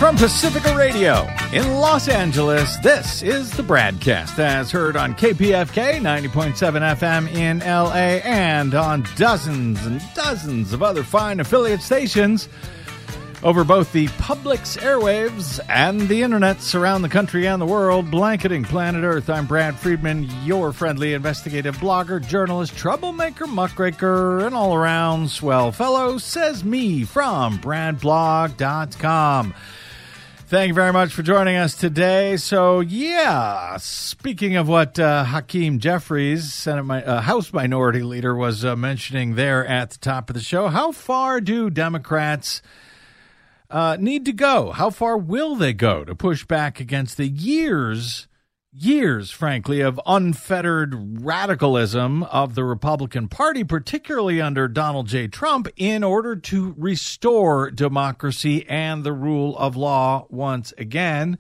From Pacifica Radio in Los Angeles, this is the BradCast, as heard on KPFK 90.7 FM in LA and on dozens and dozens of other fine affiliate stations over both the public's airwaves and the internets around the country and the world, blanketing planet Earth. I'm Brad Friedman, your friendly investigative blogger, journalist, troublemaker, muckraker, and all-around swell fellow, says me from bradblog.com. Thank you very much for joining us today. So, speaking of what Hakeem Jeffries, House Minority Leader, was mentioning there at the top of the show, how far do Democrats need to go? How far will they go to push back against the years, frankly, of unfettered radicalism of the Republican Party, particularly under Donald J. Trump, in order to restore democracy and the rule of law once again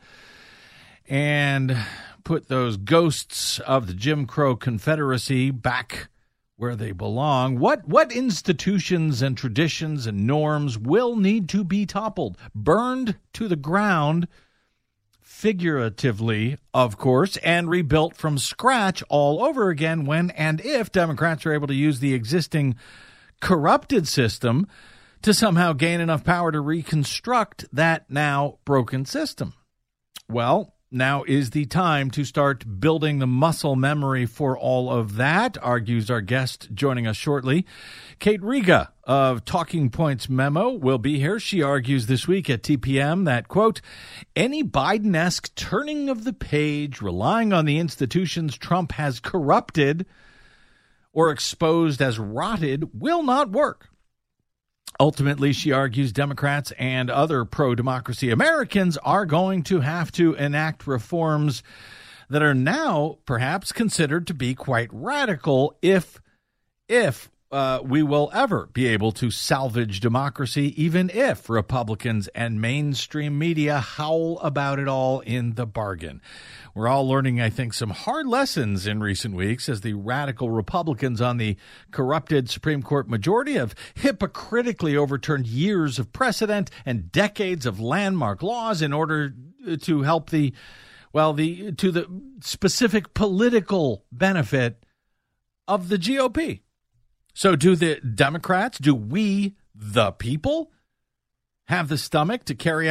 and put those ghosts of the Jim Crow Confederacy back where they belong? What institutions and traditions and norms will need to be toppled, burned to the ground, figuratively, of course, and rebuilt from scratch all over again when and if Democrats are able to use the existing corrupted system to somehow gain enough power to reconstruct that now broken system? Well, now is the time to start building the muscle memory for all of that, argues our guest joining us shortly. Kate Riga of Talking Points Memo will be here. She argues this week at TPM that, quote, any Biden-esque turning of the page, relying on the institutions Trump has corrupted or exposed as rotted, will not work. Ultimately, she argues Democrats and other pro-democracy Americans are going to have to enact reforms that are now perhaps considered to be quite radical if we will ever be able to salvage democracy, even if Republicans and mainstream media howl about it all in the bargain. We're all learning, I think, some hard lessons in recent weeks as the radical Republicans on the corrupted Supreme Court majority have hypocritically overturned years of precedent and decades of landmark laws in order to help the specific political benefit of the GOP. So do the Democrats, do we, the people, have the stomach to carry out